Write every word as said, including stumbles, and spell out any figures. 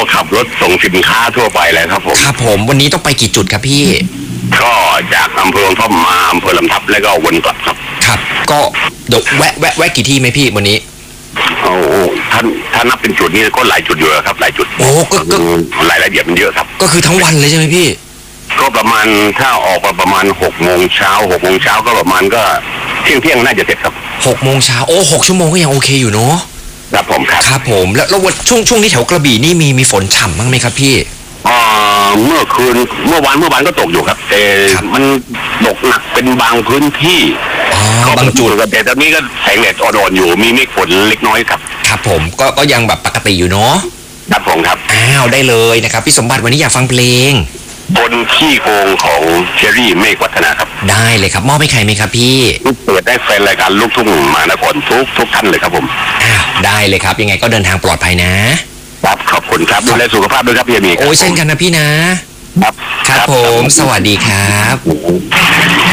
ขับรถส่งสินค้าทั่วไปเลยครับผมครับผมวันนี้ต้องไปกี่จุดครับพี่ก็จากอำเภอท่อมมาอำเภอลำทับแล้วก็วนกลับครับครับก็เดี๋ยวแวะแวะแวะกี่ที่ไหมพี่วันนี้โอ้ท่านถ้านับเป็นจุดนี้ก็หลายจุดอยู่ครับหลายจุดโอ้ก็ก็รายละเอียดมันเยอะครับก็คือทั้งวันเลยใช่ไหมพี่ก็ประมาณถ้าออกมาประมาณหกโมงเช้าหกโมงเช้าก็ประมาณก็เที่ยงเที่ยงน่าจะเสร็จครับหกโมงเช้าโอ้หกชั่วโมงก็ยังโอเคอยู่เนาะครับผมครับครับผมแล้วแล้วช่วงช่วงนี้แถวกระบี่นี่มีมีฝนฉ่ำบ้างไหมครับพี่อ่าเมื่อคืนเมื่อวานเมื่อวานก็ตกอยู่ครับแต่มันตกหนักเป็นบางพื้นที่ก็บางจุดแต่ตอนนี้ก็แสงแดดอ่อนๆอยู่มีเมฆฝนเล็กน้อยครับครับผมก็ก็ยังแบบปกติอยู่เนาะครับผมครับอ้าวได้เลยนะครับพี่สมบัติวันนี้อยากฟังเพลงบนขี้โกงของเชอรี่เมฆวัฒนาครับได้เลยครับมอบให้ใครไหมครับพี่เปิดได้แฟนรายการลูกทุ่งมหานครทุกทุกท่านเลยครับผมอ้าวได้เลยครับยังไงก็เดินทางปลอดภัยนะครับขอบคุณครับดูแลสุขภาพด้วยครับพี่มีโอ้ยเช่นกันนะพี่นะครับครับผมสวัสดีครับ